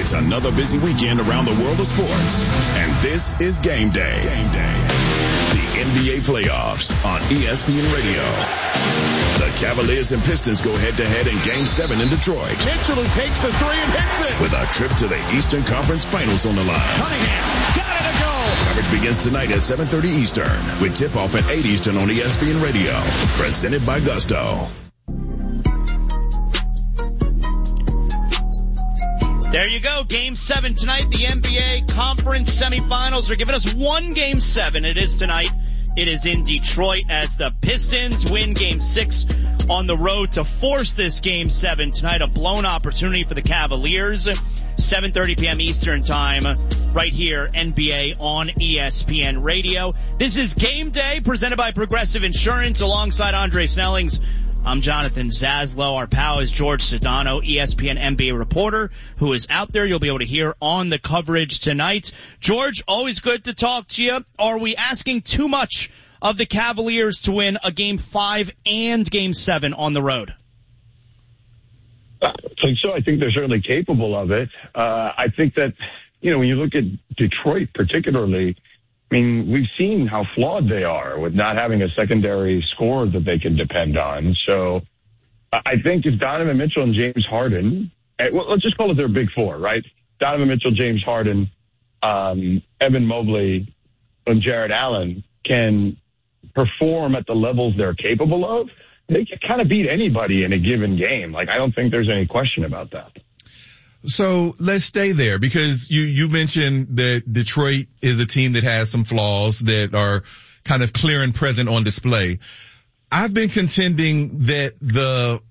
It's another busy weekend around the world of sports, and this is Game Day. The NBA playoffs on ESPN Radio. The Cavaliers and Pistons go head-to-head in Game 7 in Detroit. Mitchell, who takes the three and hits it. With a trip to the Eastern Conference Finals on the line. Cunningham, got it to go. Coverage begins tonight at 7:30 Eastern, with tip-off at 8 Eastern on ESPN Radio. Presented by Gusto. There you go. Game 7 tonight. The NBA Conference Semifinals are giving us one Game 7. It is tonight. It is in Detroit as the Pistons win Game 6 on the road to force this Game 7 tonight. A blown opportunity for the Cavaliers. 7:30 p.m. Eastern Time right here, NBA on ESPN Radio. This is Game Day presented by Progressive Insurance alongside Andre Snellings. I'm Jonathan Zaslow. Our pal is George Sedano, ESPN NBA reporter, who is out there. You'll be able to hear on the coverage tonight. George, always good to talk to you. Are we asking too much of the Cavaliers to win a Game 5 and Game 7 on the road? I think so. I think they're certainly capable of it. I think that, when you look at Detroit particularly, I mean, we've seen how flawed they are with not having a secondary scorer that they can depend on. So I think if Donovan Mitchell and James Harden, let's just call it their big four, right? Donovan Mitchell, James Harden, Evan Mobley, and Jared Allen can perform at the levels they're capable of, they can kind of beat anybody in a given game. I don't think there's any question about that. So let's stay there because you mentioned that Detroit is a team that has some flaws that are kind of clear and present on display. I've been contending that the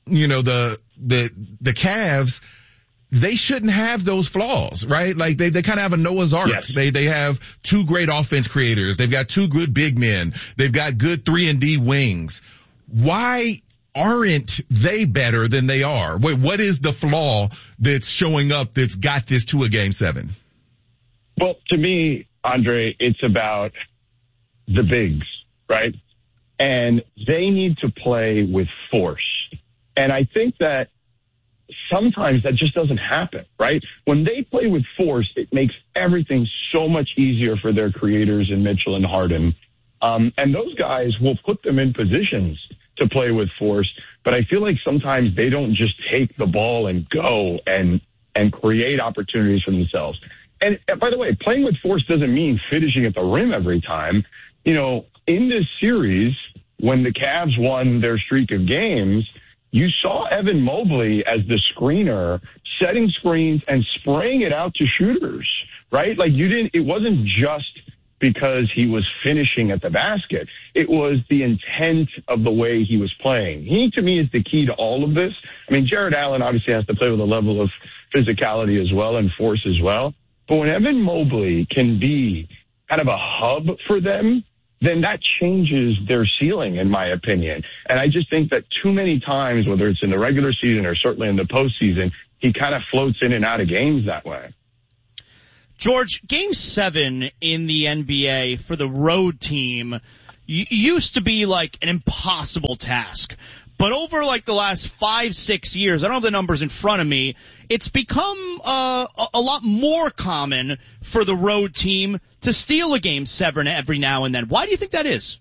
Cavs, they shouldn't have those flaws, right? They kind of have a Noah's Ark. Yes. They have two great offense creators. They've got two good big men. They've got good 3-and-D wings. Why aren't they better than they are? What is the flaw that's showing up that's got this to a Game 7? Well, to me, Andre, it's about the bigs, right? And they need to play with force. And I think that sometimes that just doesn't happen, right? When they play with force, it makes everything so much easier for their creators in Mitchell and Harden. And those guys will put them in positions to play with force. But I feel like sometimes they don't just take the ball and go and create opportunities for themselves. And by the way, playing with force doesn't mean finishing at the rim every time. In this series, when the Cavs won their streak of games, you saw Evan Mobley as the screener setting screens and spraying it out to shooters, right? It wasn't just because he was finishing at the basket. It was the intent of the way he was playing. He, to me, is the key to all of this. I mean, Jared Allen obviously has to play with a level of physicality as well and force as well. But when Evan Mobley can be kind of a hub for them, then that changes their ceiling, in my opinion. And I just think that too many times, whether it's in the regular season or certainly in the postseason, he kind of floats in and out of games that way. George, Game 7 in the NBA for the road team used to be an impossible task. But over the last 5-6 years, I don't have the numbers in front of me, it's become a lot more common for the road team to steal a Game 7 every now and then. Why do you think that is?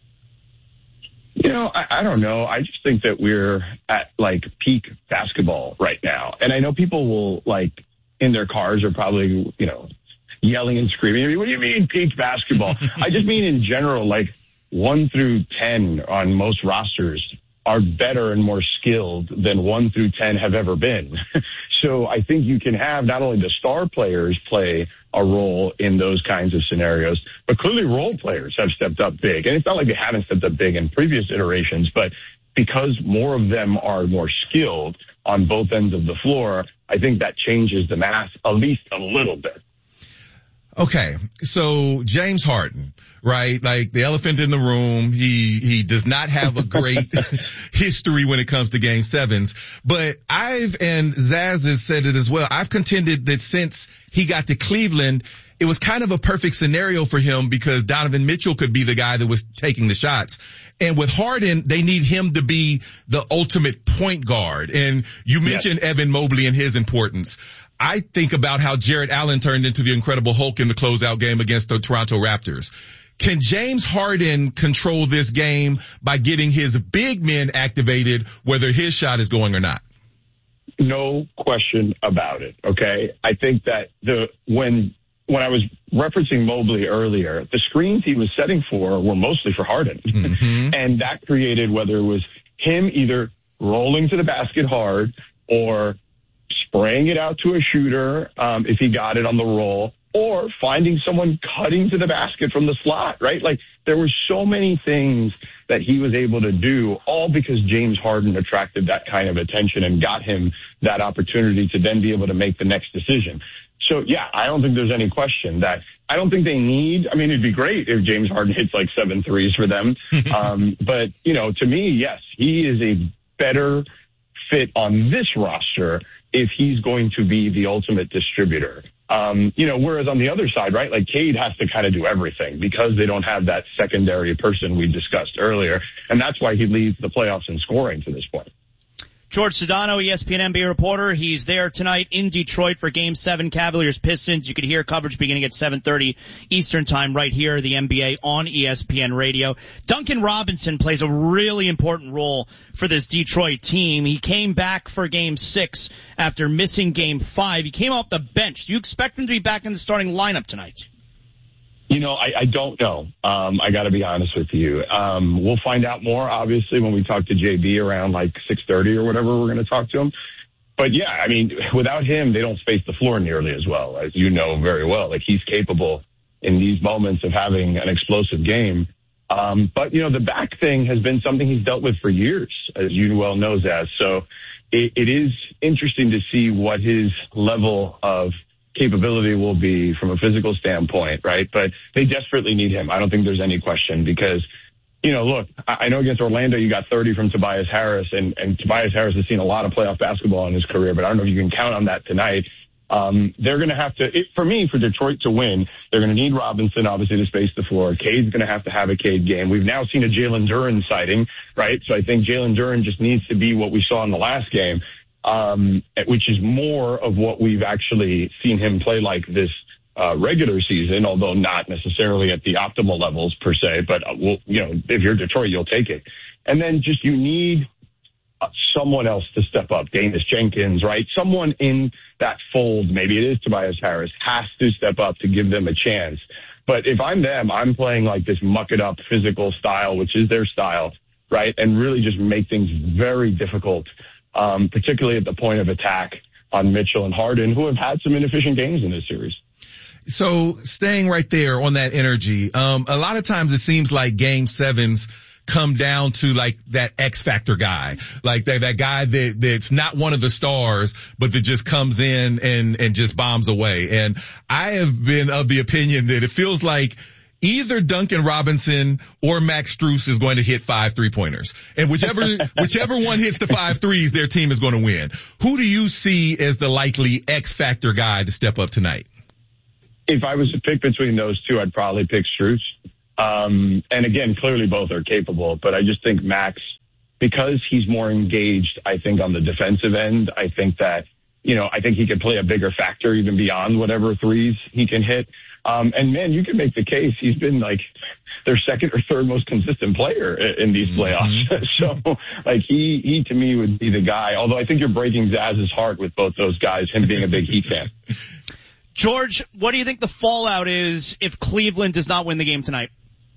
I don't know. I just think that we're at peak basketball right now. And I know people will in their cars are probably, yelling and screaming. What do you mean peak basketball? I just mean in general, 1 through 10 on most rosters are better and more skilled than 1 through 10 have ever been. So I think you can have not only the star players play a role in those kinds of scenarios, but clearly role players have stepped up big. And it's not like they haven't stepped up big in previous iterations, but because more of them are more skilled on both ends of the floor, I think that changes the math at least a little bit. Okay, so James Harden, right? The elephant in the room. He does not have a great history when it comes to Game 7s. But and Zaz has said it as well. I've contended that since he got to Cleveland, it was kind of a perfect scenario for him because Donovan Mitchell could be the guy that was taking the shots. And with Harden, they need him to be the ultimate point guard. And you mentioned Evan Mobley and his importance. I think about how Jarrett Allen turned into the Incredible Hulk in the closeout game against the Toronto Raptors. Can James Harden control this game by getting his big men activated, whether his shot is going or not? No question about it. Okay. I think that when I was referencing Mobley earlier, the screens he was setting for were mostly for Harden. Mm-hmm. And that created, whether it was him either rolling to the basket hard or spraying it out to a shooter, if he got it on the roll, or finding someone cutting to the basket from the slot, right? Like, there were so many things that he was able to do, all because James Harden attracted that kind of attention and got him that opportunity to then be able to make the next decision. So, yeah, I don't think there's any question that I don't think they need. I mean, it'd be great if James Harden hits like 7 threes for them. But, you know, to me, yes, he is a better fit on this roster if he's going to be the ultimate distributor. You know, whereas on the other side, right, like Cade has to kind of do everything because they don't have that secondary person we discussed earlier. And that's why he leads the playoffs in scoring to this point. George Sedano, ESPN NBA reporter. He's there tonight in Detroit for Game 7, Cavaliers-Pistons. You could hear coverage beginning at 7:30 Eastern Time right here, the NBA on ESPN Radio. Duncan Robinson plays a really important role for this Detroit team. He came back for Game 6 after missing Game 5. He came off the bench. Do you expect him to be back in the starting lineup tonight? You know, I don't know. I got to be honest with you. We'll find out more, obviously, when we talk to JB around like 6:30 or whatever we're going to talk to him. But, yeah, I mean, without him, they don't space the floor nearly as well, as you know very well. Like, he's capable in these moments of having an explosive game. But, you know, the back thing has been something he's dealt with for years, as you well know, Zaz. So it is interesting to see what his level of capability will be from a physical standpoint, right? But they desperately need him. I don't think there's any question because, you know, look, I know against Orlando you got 30 from Tobias Harris, and Tobias Harris has seen a lot of playoff basketball in his career, but I don't know if you can count on that tonight. They're going to have to, for Detroit to win, they're going to need Robinson, obviously, to space the floor. Cade's going to have a Cade game. We've now seen a Jalen Duren sighting, right? So I think Jalen Duren just needs to be what we saw in the last game. Which is more of what we've actually seen him play like this regular season, although not necessarily at the optimal levels per se. But, you know, if you're Detroit, you'll take it. And then just you need someone else to step up. Danis Jenkins, right? Someone in that fold, maybe it is Tobias Harris, has to step up to give them a chance. But if I'm them, I'm playing like this muck-it-up physical style, which is their style, right? And really just make things very difficult, particularly at the point of attack on Mitchell and Harden, who have had some inefficient games in this series. So staying right there on that energy, a lot of times it seems like Game 7s come down to like that X factor guy, like that guy that's not one of the stars, but that just comes in and just bombs away. And I have been of the opinion that it feels like either Duncan Robinson or Max Strus is going to hit 5 3-pointers. And whichever one hits the 5 threes, their team is going to win. Who do you see as the likely X factor guy to step up tonight? If I was to pick between those two, I'd probably pick Strus. And again, clearly both are capable, but I just think Max, because he's more engaged, I think on the defensive end, I think that, you know, I think he could play a bigger factor even beyond whatever threes he can hit. And man, you can make the case he's been like their second or third most consistent player in these playoffs. Mm-hmm. So like he to me would be the guy, although I think you're breaking Zaz's heart with both those guys, him being a big Heat fan. George, what do you think the fallout is if Cleveland does not win the game tonight?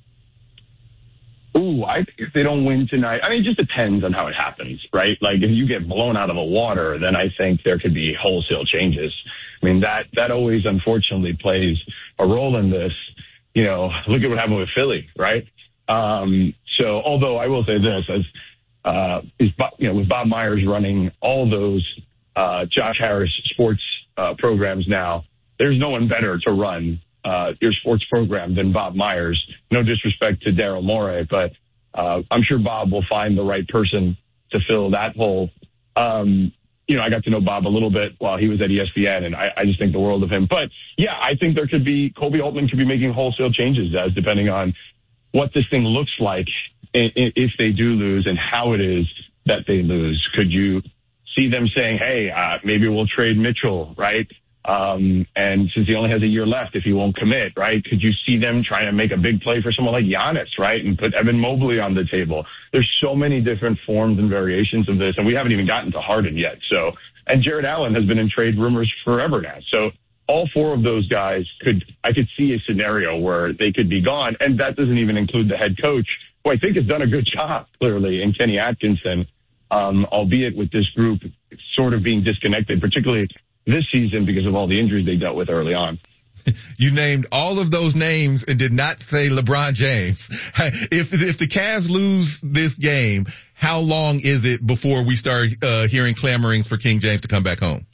Ooh, I think if they don't win tonight, I mean, it just depends on how it happens, right? Like if you get blown out of the water, then I think there could be wholesale changes. I mean, that always unfortunately plays a role in this. You know, look at what happened with Philly, right? So although I will say this, with Bob Myers running all those, Josh Harris sports, programs now, there's no one better to run your sports program than Bob Myers. No disrespect to Daryl Morey, but I'm sure Bob will find the right person to fill that hole. You know, I got to know Bob a little bit while he was at ESPN, and I just think the world of him. But, yeah, I think there could be – Kobe Altman could be making wholesale changes as depending on what this thing looks like if they do lose and how it is that they lose. Could you see them saying, hey, maybe we'll trade Mitchell, right? And since he only has a year left, if he won't commit, right? Could you see them trying to make a big play for someone like Giannis, right? And put Evan Mobley on the table. There's so many different forms and variations of this, and we haven't even gotten to Harden yet. So, and Jared Allen has been in trade rumors forever now. So all four of those guys I could see a scenario where they could be gone. And that doesn't even include the head coach, who I think has done a good job, clearly, in Kenny Atkinson, albeit with this group sort of being disconnected, particularly this season because of all the injuries they dealt with early on. You named all of those names and did not say LeBron James. If the Cavs lose this game, how long is it before we start hearing clamorings for King James to come back home?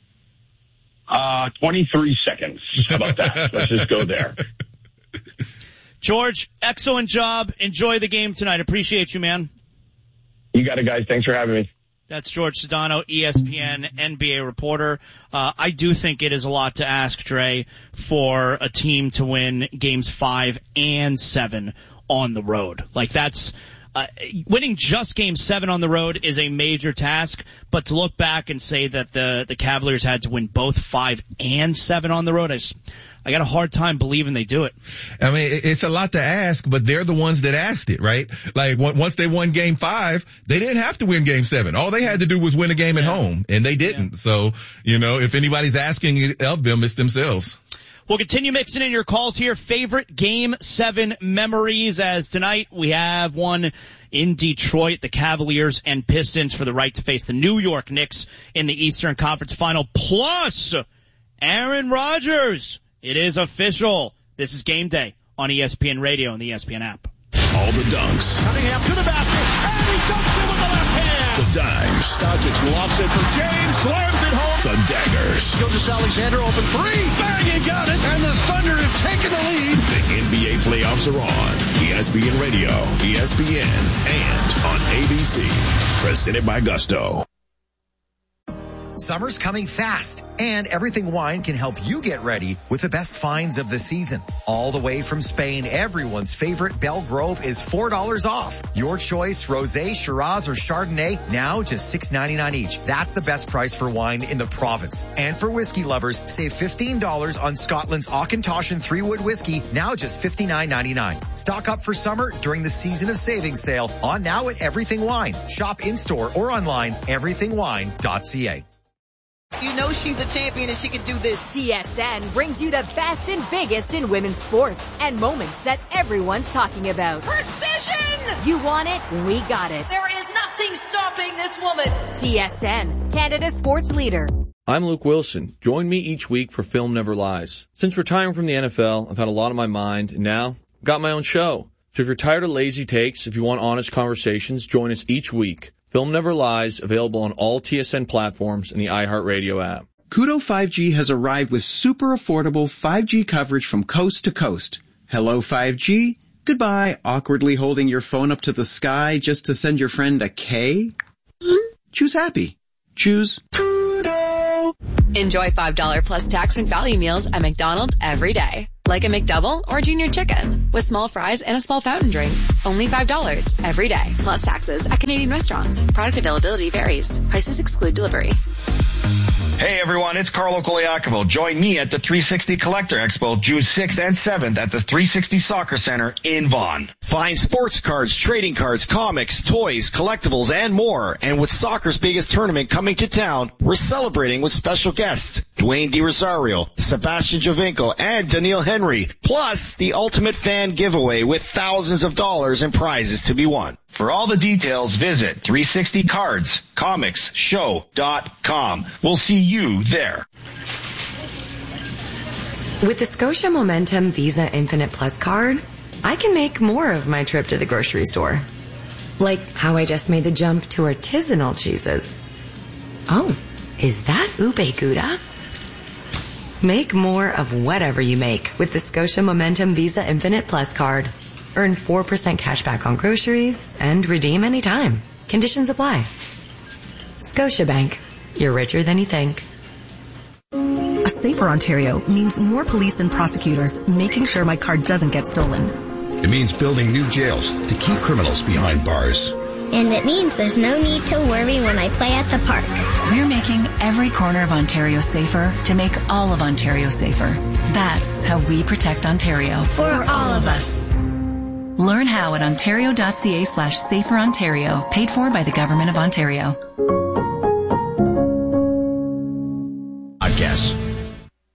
23 seconds. How about that? Let's just go there. George, excellent job. Enjoy the game tonight. Appreciate you, man. You got it, guys. Thanks for having me. That's George Sedano, ESPN NBA reporter. I do think it is a lot to ask, Dre, for a team to win games 5 and 7 on the road. Like that's, winning just game 7 on the road is a major task, but to look back and say that the Cavaliers had to win both 5 and 7 on the road, I got a hard time believing they do it. I mean, it's a lot to ask, but they're the ones that asked it, right? Like once they won game 5, they didn't have to win game 7. All they had to do was win a game at home, and they didn't. Yeah. So, if anybody's asking it of them, it's themselves. We'll continue mixing in your calls here. Favorite game 7 memories, as tonight we have one in Detroit, the Cavaliers and Pistons for the right to face the New York Knicks in the Eastern Conference Final, plus Aaron Rodgers. It is official. This is Game Day on ESPN Radio and the ESPN app. All the dunks. Cunningham to the basket, and he dunks it with the left hand. The dimes. Doncic lofts it for James, slams it home. The daggers. Gilgeous-Alexander open 3. Bang, he got it. And the Thunder have taken the lead. The NBA playoffs are on. ESPN Radio, ESPN, and on ABC. Presented by Gusto. Summer's coming fast, and Everything Wine can help you get ready with the best finds of the season. All the way from Spain, everyone's favorite Belgrove is $4 off. Your choice, Rosé, Shiraz, or Chardonnay, now just $6.99 each. That's the best price for wine in the province. And for whiskey lovers, save $15 on Scotland's Auchentoshan 3-Wood whiskey, now just $59.99. Stock up for summer during the Season of Savings sale on now at Everything Wine. Shop in-store or online, everythingwine.ca. You know she's a champion and she can do this. TSN brings you the best and biggest in women's sports and moments that everyone's talking about. Precision! You want it? We got it. There is nothing stopping this woman. TSN, Canada's sports leader. I'm Luke Wilson. Join me each week for Film Never Lies. Since retiring from the NFL, I've had a lot on my mind, and now I've got my own show. So if you're tired of lazy takes, if you want honest conversations, join us each week. Film Never Lies, available on all TSN platforms and the iHeartRadio app. Koodo 5G has arrived with super affordable 5G coverage from coast to coast. Hello 5G. Goodbye, awkwardly holding your phone up to the sky just to send your friend a K. Choose happy. Choose Koodo. Enjoy $5 plus tax and value meals at McDonald's every day. Like a McDouble or Junior Chicken with small fries and a small fountain drink. Only $5 every day. Plus taxes at Canadian restaurants. Product availability varies. Prices exclude delivery. Hey everyone, it's Carlo Coliacovo. Join me at the 360 Collector Expo June 6th and 7th at the 360 Soccer Center in Vaughan. Find sports cards, trading cards, comics, toys, collectibles, and more. And with soccer's biggest tournament coming to town, we're celebrating with special guests Dwayne DiRosario, Sebastian Giovinco, and Daniil Henry. Plus, the ultimate fan giveaway with thousands of dollars in prizes to be won. For all the details, visit 360cardscomicsshow.com. We'll see you there. With the Scotia Momentum Visa Infinite Plus card, I can make more of my trip to the grocery store. Like how I just made the jump to artisanal cheeses. Oh, is that ube gouda? Make more of whatever you make with the Scotia Momentum Visa Infinite Plus card. Earn 4% cash back on groceries and redeem anytime. Conditions apply. Scotiabank. You're richer than you think. A safer Ontario means more police and prosecutors making sure my car doesn't get stolen. It means building new jails to keep criminals behind bars. and it means there's no need to worry when I play at the park. We're making every corner of Ontario safer to make all of Ontario safer. That's how we protect Ontario. For all of us. Learn how at ontario.ca/saferontario, paid for by the Government of Ontario. Podcasts.